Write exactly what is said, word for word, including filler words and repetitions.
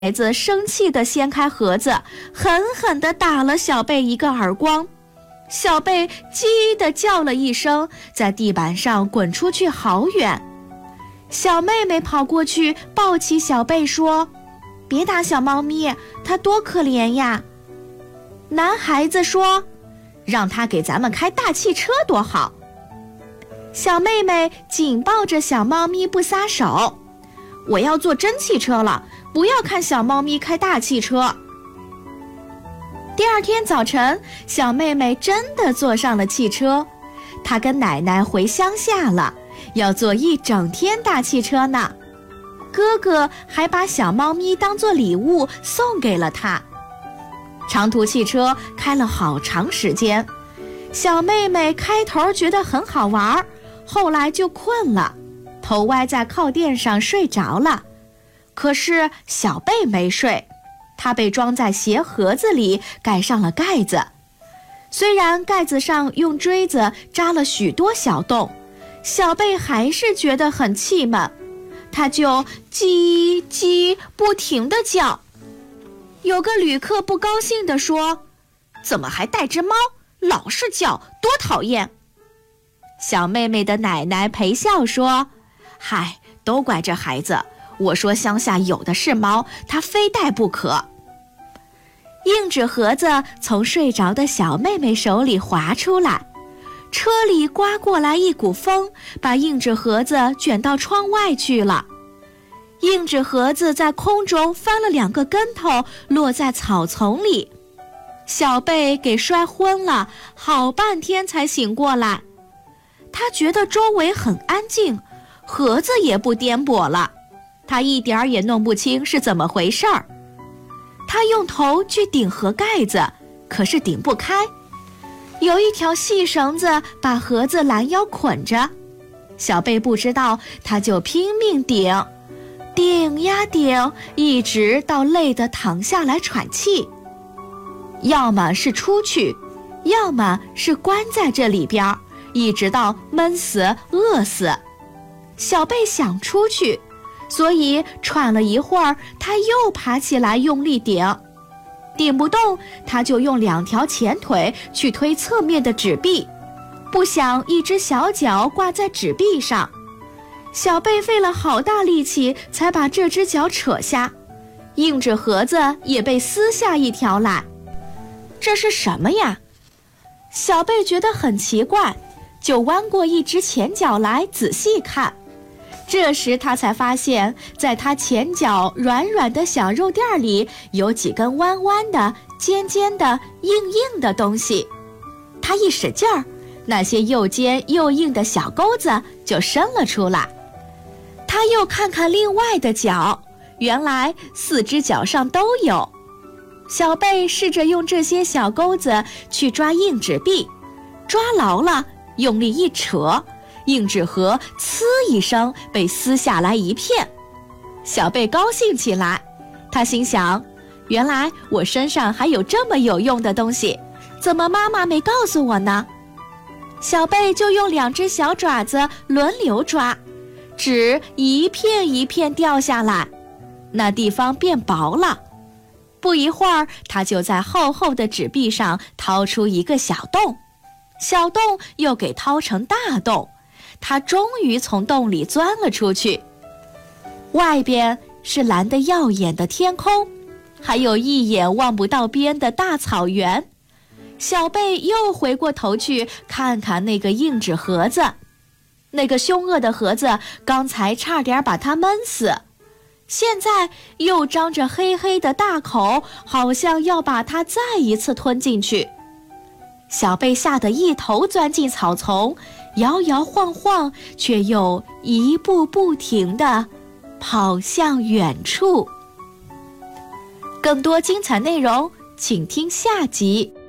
孩子生气地掀开盒子，狠狠地打了小贝一个耳光。小贝叽地叫了一声，在地板上滚出去好远。小妹妹跑过去抱起小贝说：“别打小猫咪，它多可怜呀。”男孩子说：“让他给咱们开大汽车多好。”小妹妹紧抱着小猫咪不撒手：“我要坐真汽车了，不要看小猫咪开大汽车。”第二天早晨，小妹妹真的坐上了汽车，她跟奶奶回乡下了，要坐一整天大汽车呢。哥哥还把小猫咪当作礼物送给了她。长途汽车开了好长时间，小妹妹开头觉得很好玩，后来就困了，头歪在靠垫上睡着了。可是小贝没睡，它被装在鞋盒子里，盖上了盖子。虽然盖子上用锥子扎了许多小洞，小贝还是觉得很气闷，它就叽叽不停地叫。有个旅客不高兴地说：“怎么还带只猫？老是叫，多讨厌！”小妹妹的奶奶陪笑说：“嗨，都怪这孩子，我说乡下有的是猫，他非带不可。”硬纸盒子从睡着的小妹妹手里滑出来，车里刮过来一股风，把硬纸盒子卷到窗外去了。硬纸盒子在空中翻了两个跟头，落在草丛里。小贝给摔昏了，好半天才醒过来。他觉得周围很安静，盒子也不颠簸了，他一点儿也弄不清是怎么回事儿。他用头去顶盒盖子，可是顶不开，有一条细绳子把盒子拦腰捆着。小贝不知道，他就拼命顶，顶呀顶，一直到累得躺下来喘气。要么是出去，要么是关在这里边，一直到闷死饿死。小贝想出去，所以喘了一会儿，他又爬起来用力顶，顶不动，他就用两条前腿去推侧面的纸壁，不想一只小脚挂在纸壁上。小贝费了好大力气才把这只脚扯下，硬纸盒子也被撕下一条来。这是什么呀？小贝觉得很奇怪，就弯过一只前脚来仔细看。这时他才发现，在他前脚软软的小肉垫里有几根弯弯的、尖尖的、硬硬的东西。他一使劲儿，那些又尖又硬的小钩子就伸了出来。他又看看另外的脚，原来四只脚上都有。小贝试着用这些小钩子去抓硬纸壁，抓牢了，用力一扯，硬纸盒呲一声被撕下来一片。小贝高兴起来，他心想，原来我身上还有这么有用的东西，怎么妈妈没告诉我呢？小贝就用两只小爪子轮流抓，纸一片一片掉下来，那地方变薄了。不一会儿，他就在厚厚的纸壁上掏出一个小洞，小洞又给掏成大洞，他终于从洞里钻了出去。外边是蓝得耀眼的天空，还有一眼望不到边的大草原。小贝又回过头去看看那个硬纸盒子，那个凶恶的盒子刚才差点把它闷死，现在又张着黑黑的大口，好像要把它再一次吞进去。小贝吓得一头钻进草丛，摇摇晃晃，却又一步不停地跑向远处。更多精彩内容，请听下集。